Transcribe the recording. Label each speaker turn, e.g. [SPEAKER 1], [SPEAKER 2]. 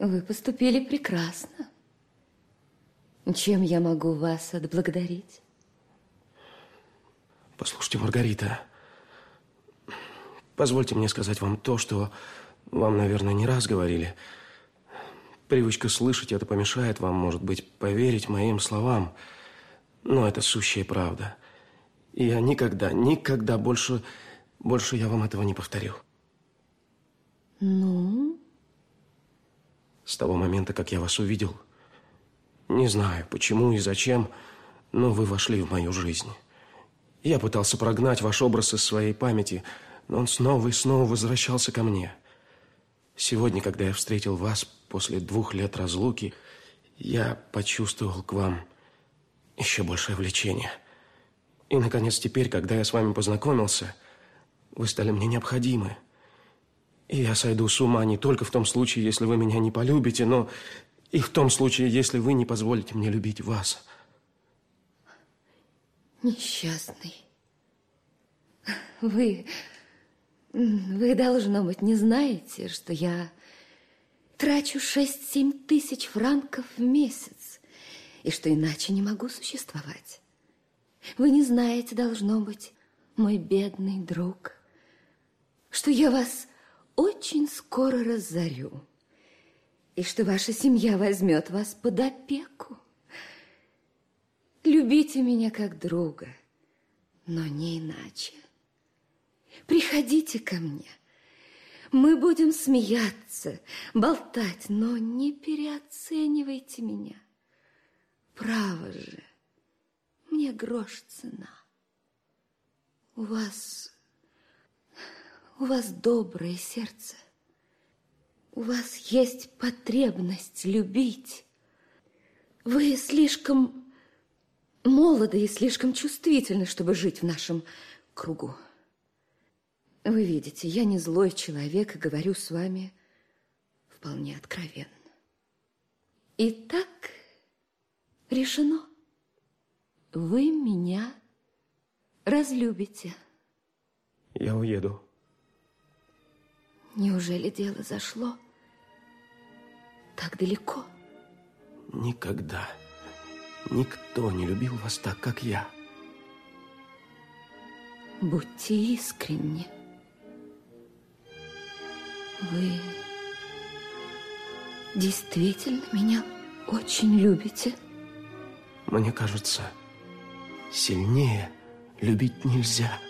[SPEAKER 1] Вы поступили прекрасно. Чем я могу вас отблагодарить?
[SPEAKER 2] Послушайте, Маргарита, позвольте мне сказать вам то, что вам, наверное, не раз говорили. Привычка слышать это помешает вам, может быть, поверить моим словам. Но это сущая правда. И я никогда больше я вам этого не повторю.
[SPEAKER 1] Ну?
[SPEAKER 2] С того момента, как я вас увидел, не знаю, почему и зачем, но вы вошли в мою жизнь. Я пытался прогнать ваш образ из своей памяти, но он снова и снова возвращался ко мне. Сегодня, когда я встретил вас после 2 лет разлуки, я почувствовал к вам еще большее влечение. И, наконец, теперь, когда я с вами познакомился, вы стали мне необходимы. И я сойду с ума не только в том случае, если вы меня не полюбите, но и в том случае, если вы не позволите мне любить вас.
[SPEAKER 1] Несчастный. Вы, должно быть, не знаете, что я трачу 6-7 тысяч франков в месяц, и что иначе не могу существовать. Вы не знаете, должно быть, мой бедный друг, что я вас очень скоро разорю, и что ваша семья возьмет вас под опеку. Любите меня как друга, но не иначе. Приходите ко мне. Мы будем смеяться, болтать, но не переоценивайте меня. Право же, мне грош цена. У вас доброе сердце. У вас есть потребность любить. Вы слишком молоды и слишком чувствительны, чтобы жить в нашем кругу. Вы видите, я не злой человек и говорю с вами вполне откровенно. Итак, решено. Вы меня разлюбите.
[SPEAKER 2] Я уеду.
[SPEAKER 1] Неужели дело зашло так далеко?
[SPEAKER 2] Никогда никто не любил вас так, как я.
[SPEAKER 1] Будьте искренни. Вы действительно меня очень любите?
[SPEAKER 2] Мне кажется, сильнее любить нельзя.